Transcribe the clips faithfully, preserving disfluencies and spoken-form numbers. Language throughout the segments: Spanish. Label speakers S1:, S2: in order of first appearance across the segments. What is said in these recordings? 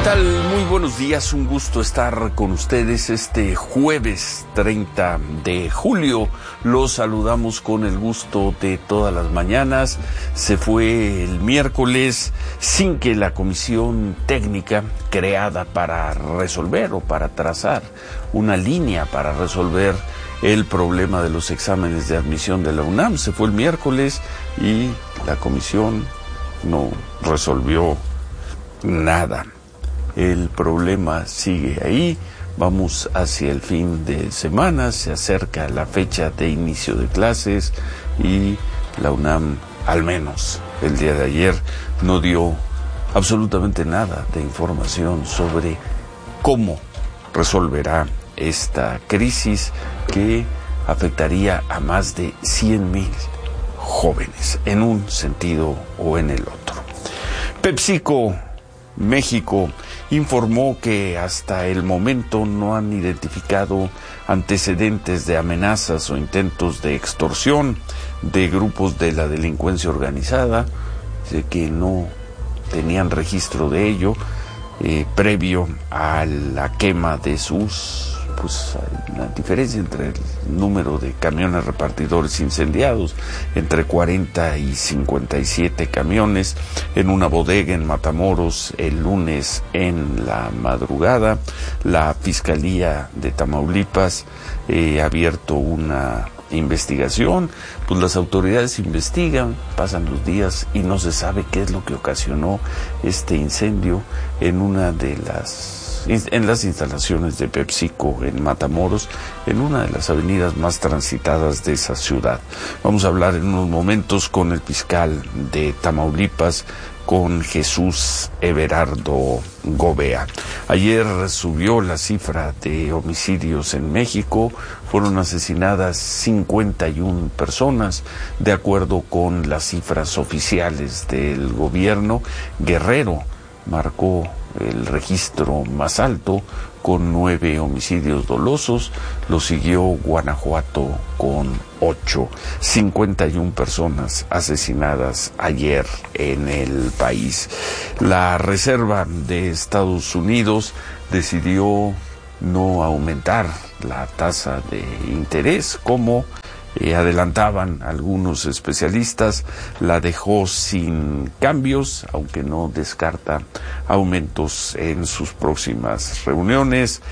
S1: tal? Muy buenos días, un gusto estar con ustedes este jueves treinta de julio. Los saludamos con el gusto de todas las mañanas. Se fue el miércoles sin que la comisión técnica creada para resolver o para trazar una línea para resolver el problema de los exámenes de admisión de la UNAM. Se fue el miércoles y la comisión no resolvió nada. El problema sigue ahí, vamos hacia el fin de semana, se acerca la fecha de inicio de clases y la UNAM, al menos el día de ayer, no dio absolutamente nada de información sobre cómo resolverá esta crisis que afectaría a más de cien mil jóvenes en un sentido o en el otro. PepsiCo México informó que hasta el momento no han identificado antecedentes de amenazas o intentos de extorsión de grupos de la delincuencia organizada, de que no tenían registro de ello eh, previo a la quema de sus, pues hay una diferencia entre el número de camiones repartidores incendiados, entre cuarenta y cincuenta y siete camiones en una bodega en Matamoros el lunes en la madrugada. La Fiscalía de Tamaulipas eh, ha abierto una investigación, pues las autoridades investigan, pasan los días y no se sabe qué es lo que ocasionó este incendio en una de las en las instalaciones de PepsiCo en Matamoros, en una de las avenidas más transitadas de esa ciudad. Vamos a hablar en unos momentos con el fiscal de Tamaulipas, con Jesús Everardo Gobea. Ayer subió la cifra de homicidios en México, fueron asesinadas cincuenta y una personas, de acuerdo con las cifras oficiales del gobierno. Guerrero marcó el registro más alto con nueve homicidios dolosos, lo siguió Guanajuato con ocho, cincuenta y una personas asesinadas ayer en el país. La Reserva de Estados Unidos decidió no aumentar la tasa de interés como Eh, adelantaban algunos especialistas, la dejó sin cambios, aunque no descarta aumentos en sus próximas reuniones.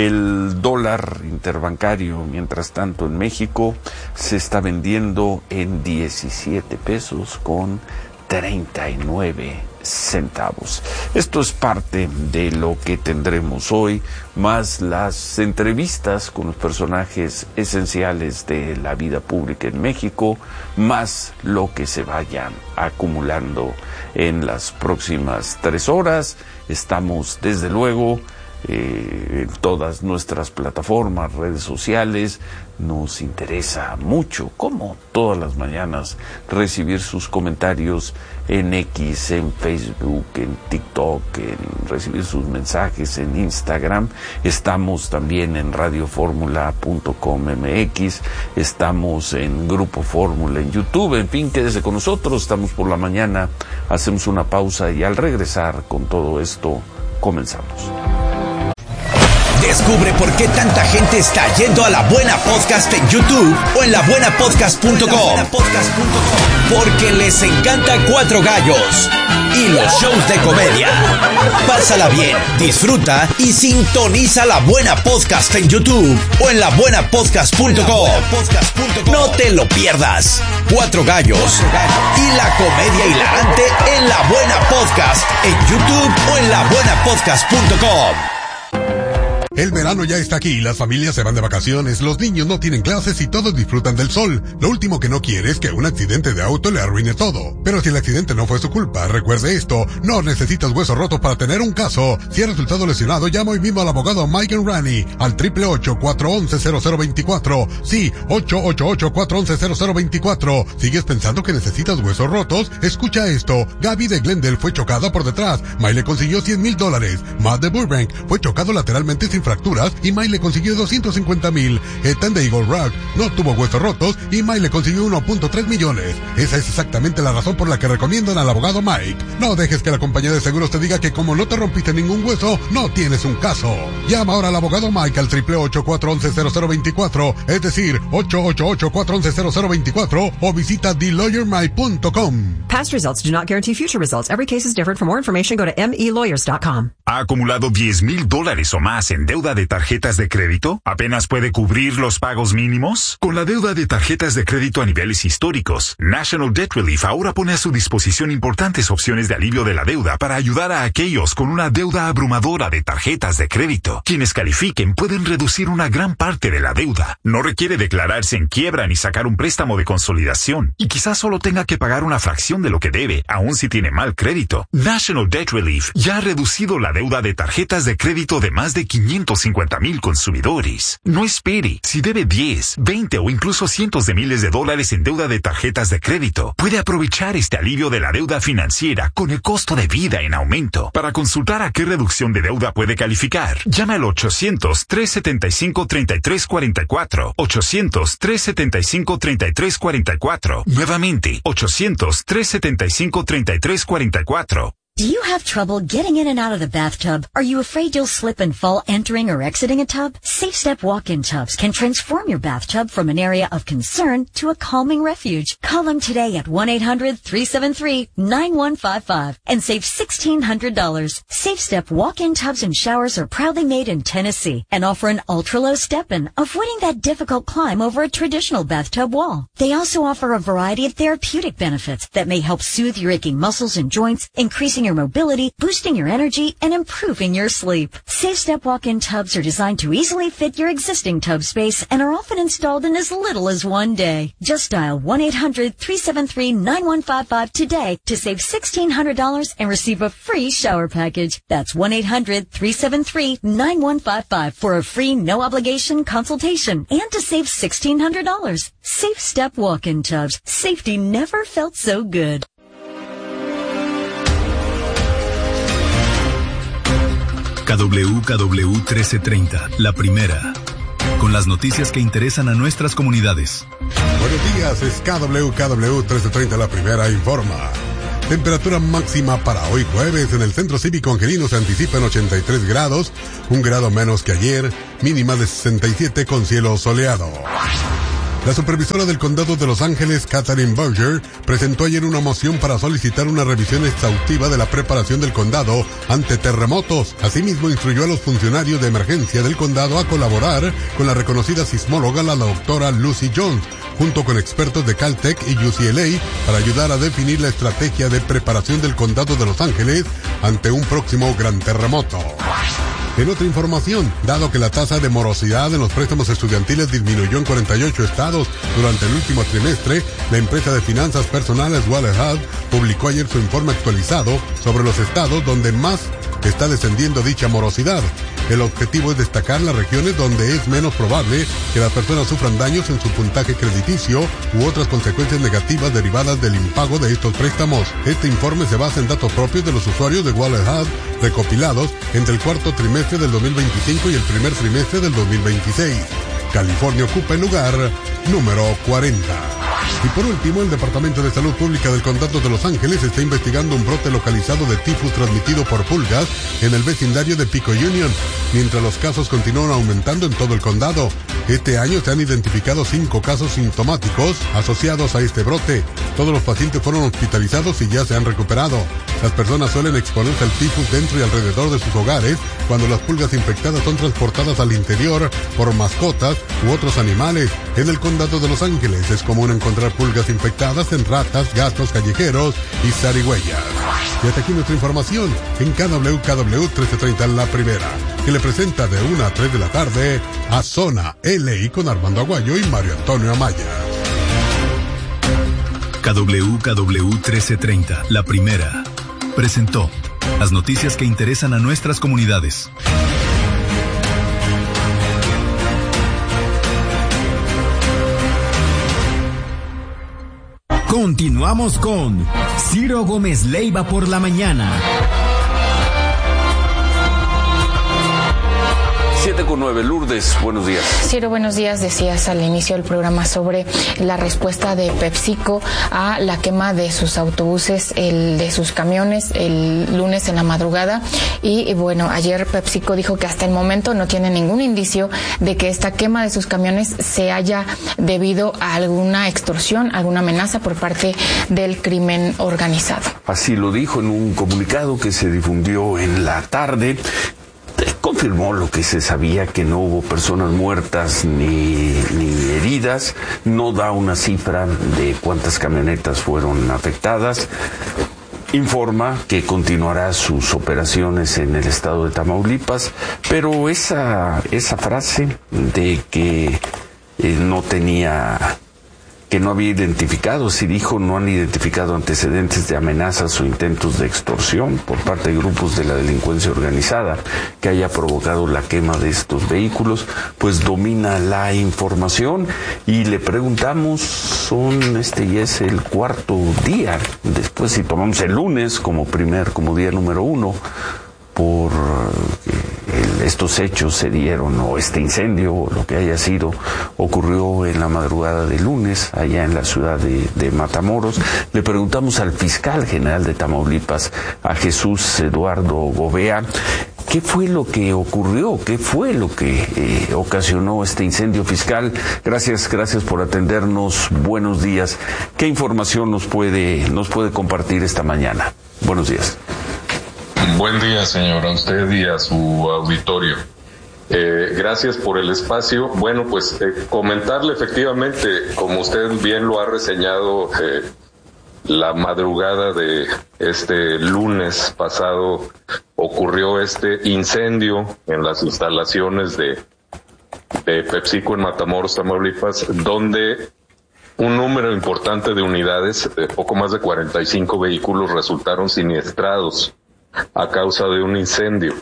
S1: El dólar interbancario, mientras tanto, en México se está vendiendo en diecisiete pesos con treinta y nueve centavos. Esto es parte de lo que tendremos hoy, más las entrevistas con los personajes esenciales de la vida pública en México, más lo que se vaya acumulando en las próximas tres horas. Estamos, desde luego, Eh, en todas nuestras plataformas, redes sociales. Nos interesa mucho, como todas las mañanas, recibir sus comentarios en X, en Facebook, en TikTok, en recibir sus mensajes en Instagram. Estamos también en radio fórmula punto com punto m x, estamos en Grupo Fórmula en YouTube. En fin, quédese con nosotros, estamos por la mañana, hacemos una pausa y al regresar con todo esto, comenzamos.
S2: Descubre por qué tanta gente está yendo a La Buena Podcast en YouTube o en la buena podcast punto com. Porque les encanta Cuatro Gallos y los shows de comedia. Pásala bien, disfruta y sintoniza La Buena Podcast en YouTube o en la buena podcast punto com. No te lo pierdas. Cuatro Gallos y la comedia hilarante en La Buena Podcast en YouTube o en la buena podcast punto com.
S3: El verano ya está aquí, las familias se van de vacaciones, los niños no tienen clases y todos disfrutan del sol. Lo último que no quiere es que un accidente de auto le arruine todo. Pero si el accidente no fue su culpa, recuerde esto, no necesitas huesos rotos para tener un caso. Si ha resultado lesionado, llama hoy mismo al abogado Mike Enrani al triple ocho, cuatro once, cero cero veinticuatro. Sí, ocho ocho ocho, cuatro once, cero cero veinticuatro. ¿Sigues pensando que necesitas huesos rotos? Escucha esto, Gaby de Glendale fue chocada por detrás, Mike le consiguió cien mil dólares. Matt de Burbank fue chocado lateralmente sin sin fracturas y Mike le consiguió doscientos cincuenta mil. Ethan de Eagle Rock no tuvo huesos rotos y Mike le consiguió uno punto tres millones. Esa es exactamente la razón por la que recomiendan al abogado Mike. No dejes que la compañía de seguros te diga que como no te rompiste ningún hueso, no tienes un caso. Llama ahora al abogado Mike al triple ocho cuatro once cero cero veinticuatro, es decir, ocho ocho ocho cuatro once cero cero veinticuatro o visita the lawyer mike punto com.
S4: Past results do not guarantee future results. Every case is different. For more information, go to m e lawyers dot com.
S5: ¿Ha acumulado diez mil dólares o más en deuda de tarjetas de crédito? ¿Apenas puede cubrir los pagos mínimos? Con la deuda de tarjetas de crédito a niveles históricos, National Debt Relief ahora pone a su disposición importantes opciones de alivio de la deuda para ayudar a aquellos con una deuda abrumadora de tarjetas de crédito. Quienes califiquen pueden reducir una gran parte de la deuda. No requiere declararse en quiebra ni sacar un préstamo de consolidación. Y quizás solo tenga que pagar una fracción de lo que debe, aun si tiene mal crédito. National Debt Relief ya ha reducido la deuda de tarjetas de crédito de más de quinientos cincuenta mil consumidores. No espere. Si debe diez, veinte o incluso cientos de miles de dólares en deuda de tarjetas de crédito, puede aprovechar este alivio de la deuda financiera con el costo de vida en aumento. Para consultar a qué reducción de deuda puede calificar, llama al ochocientos, trescientos setenta y cinco, treinta y tres cuarenta y cuatro. ochocientos, trescientos setenta y cinco, treinta y tres cuarenta y cuatro. Nuevamente, ochocientos, trescientos setenta y cinco, treinta y tres cuarenta y cuatro.
S6: Do you have trouble getting in and out of the bathtub? Are you afraid you'll slip and fall entering or exiting a tub? Safe Step walk-in tubs can transform your bathtub from an area of concern to a calming refuge. Call them today at one eight hundred, three seven three, nine one five five and save sixteen hundred dollars. Safe Step walk-in tubs and showers are proudly made in Tennessee and offer an ultra-low step-in, avoiding that difficult climb over a traditional bathtub wall. They also offer a variety of therapeutic benefits that may help soothe your aching muscles and joints, increasing your mobility, boosting your energy, and improving your sleep. Safe Step walk-in tubs are designed to easily fit your existing tub space and are often installed in as little as one day. Just dial one eight hundred, three seven three, nine one five five today to save sixteen hundred dollars and receive a free shower package. That's one eight hundred, three seven three, nine one five five for a free no-obligation consultation and to save sixteen hundred dollars. Safe Step walk-in tubs. Safety never felt so good.
S7: K W K W trece treinta, la primera, con las noticias que interesan a nuestras comunidades.
S3: Buenos días, es K W K W trece treinta, la primera informa. Temperatura máxima para hoy jueves en el Centro Cívico Angelino se anticipa en ochenta y tres grados, un grado menos que ayer, mínima de sesenta y siete con cielo soleado. La supervisora del Condado de Los Ángeles, Katharine Berger, presentó ayer una moción para solicitar una revisión exhaustiva de la preparación del condado ante terremotos. Asimismo, instruyó a los funcionarios de emergencia del condado a colaborar con la reconocida sismóloga, la doctora Lucy Jones, junto con expertos de Caltech y U C L A, para ayudar a definir la estrategia de preparación del Condado de Los Ángeles ante un próximo gran terremoto. En otra información, dado que la tasa de morosidad en los préstamos estudiantiles disminuyó en cuarenta y ocho estados durante el último trimestre, la empresa de finanzas personales Wallet Hub publicó ayer su informe actualizado sobre los estados donde más está descendiendo dicha morosidad. El objetivo es destacar las regiones donde es menos probable que las personas sufran daños en su puntaje crediticio u otras consecuencias negativas derivadas del impago de estos préstamos. Este informe se basa en datos propios de los usuarios de Wallet Hub recopilados entre el cuarto trimestre del dos mil veinticinco y el primer trimestre del dos mil veintiséis. California ocupa el lugar número cuarenta. Y por último, el Departamento de Salud Pública del Condado de Los Ángeles está investigando un brote localizado de tifus transmitido por pulgas en el vecindario de Pico Union, mientras los casos continúan aumentando en todo el condado. Este año se han identificado cinco casos sintomáticos asociados a este brote. Todos los pacientes fueron hospitalizados y ya se han recuperado. Las personas suelen exponerse al tifus dentro y alrededor de sus hogares cuando las pulgas infectadas son transportadas al interior por mascotas u otros animales. En el condado de Los Ángeles es común encontrar pulgas infectadas en ratas, gatos callejeros y zarigüeyas. Y hasta aquí nuestra información en K W K W trece treinta La Primera, que le presenta de una a tres de la tarde a Zona L A con Armando Aguayo y Mario Antonio Amaya.
S7: K W K W trece treinta, La Primera, presentó las noticias que interesan a nuestras comunidades.
S2: Continuamos con Ciro Gómez Leiva por la mañana.
S1: siete nueve. Lourdes, buenos días.
S8: Ciro, buenos días. Decías al inicio del programa sobre la respuesta de PepsiCo a la quema de sus autobuses, el de sus camiones el lunes en la madrugada. Y, y bueno, ayer PepsiCo dijo que hasta el momento no tiene ningún indicio de que esta quema de sus camiones se haya debido a alguna extorsión, alguna amenaza por parte del crimen organizado.
S1: Así lo dijo en un comunicado que se difundió en la tarde. Confirmó lo que se sabía, que no hubo personas muertas ni, ni heridas. No da una cifra de cuántas camionetas fueron afectadas. Informa que continuará sus operaciones en el estado de Tamaulipas, pero esa, esa frase de que eh, no tenía... que no había identificado, si dijo, no han identificado antecedentes de amenazas o intentos de extorsión por parte de grupos de la delincuencia organizada que haya provocado la quema de estos vehículos, pues domina la información. Y le preguntamos, son este ya es el cuarto día, después si tomamos el lunes como primer, como día número uno, por el, estos hechos se dieron, o este incendio, o lo que haya sido, ocurrió en la madrugada de lunes, allá en la ciudad de, de Matamoros. Le preguntamos al fiscal general de Tamaulipas, a Jesús Eduardo Gobea, ¿qué fue lo que ocurrió? ¿Qué fue lo que eh, ocasionó este incendio? Fiscal, gracias, gracias por atendernos. Buenos días. ¿Qué información nos puede, nos puede compartir esta mañana? Buenos días.
S9: Buen día, señor, a usted y a su auditorio. Eh, gracias por el espacio. Bueno, pues eh, comentarle efectivamente, como usted bien lo ha reseñado, eh, la madrugada de este lunes pasado ocurrió este incendio en las instalaciones de, de PepsiCo en Matamoros, Tamaulipas, donde un número importante de unidades, de poco más de cuarenta y cinco vehículos, resultaron siniestrados a causa de un incendio.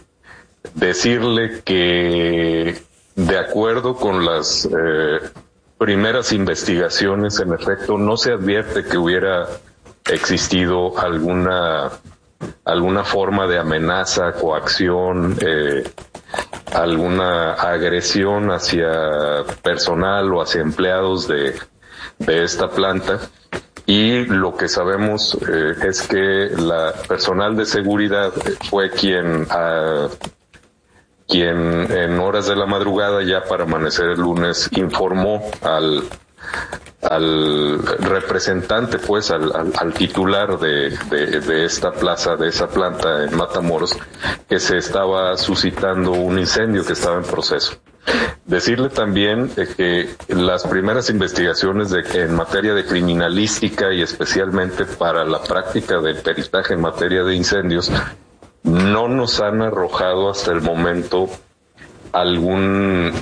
S9: Decirle que, de acuerdo con las eh, primeras investigaciones, en efecto, no se advierte que hubiera existido alguna alguna forma de amenaza, coacción, eh, alguna agresión hacia personal o hacia empleados de, de esta planta. Y lo que sabemos eh, es que la personal de seguridad fue quien, uh, quien en horas de la madrugada, ya para amanecer el lunes, informó al, al representante, pues, al, al, al titular de, de, de esta plaza, de esa planta en Matamoros, que se estaba suscitando un incendio que estaba en proceso. Decirle también eh, que las primeras investigaciones de, en materia de criminalística y especialmente para la práctica del peritaje en materia de incendios no nos han arrojado hasta el momento algún